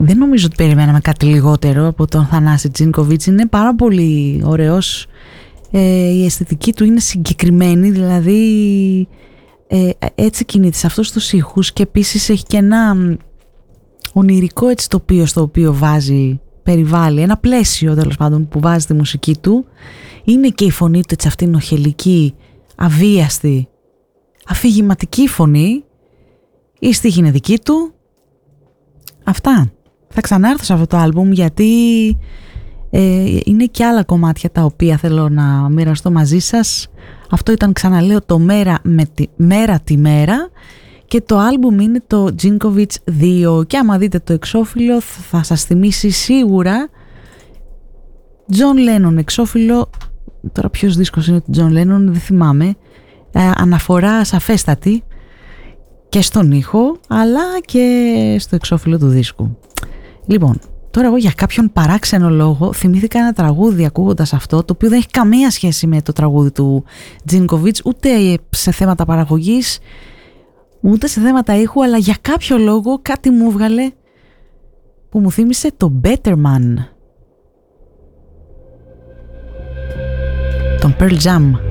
Δεν νομίζω ότι περιμέναμε κάτι λιγότερο από τον Θανάση Τζίνκοβιτς. Είναι πάρα πολύ ωραίος. Η αισθητική του είναι συγκεκριμένη, δηλαδή έτσι κινείται σε αυτούς τους ήχους, και επίσης έχει και ένα ονειρικό έτσι τοπίο στο οποίο περιβάλλει, ένα πλαίσιο τέλος πάντων που βάζει τη μουσική του. Είναι και η φωνή του έτσι αυτή νοχελική, αβίαστη, αφηγηματική φωνή. Η στίχη είναι δική του. Αυτά. Θα ξανάρθω σε αυτό το άλμπουμ γιατί είναι και άλλα κομμάτια τα οποία θέλω να μοιραστώ μαζί σας. Αυτό ήταν, ξαναλέω, το μέρα τη μέρα, και το άλμπουμ είναι το Τζίνκοβιτς 2, και άμα δείτε το εξώφυλλο θα σας θυμίσει σίγουρα Τζον Λένον εξώφυλλο. Τώρα ποιος δίσκος είναι του Τζον Λένον δεν θυμάμαι. Αναφορά σαφέστατη και στον ήχο αλλά και στο εξώφυλλο του δίσκου. Λοιπόν, τώρα εγώ για κάποιον παράξενο λόγο θυμήθηκα ένα τραγούδι ακούγοντας αυτό, το οποίο δεν έχει καμία σχέση με το τραγούδι του Τζίνκοβιτς, ούτε σε θέματα παραγωγής ούτε σε θέματα ήχου, αλλά για κάποιο λόγο κάτι μου έβγαλε που μου θύμισε το Better Man, τον Pearl Jam.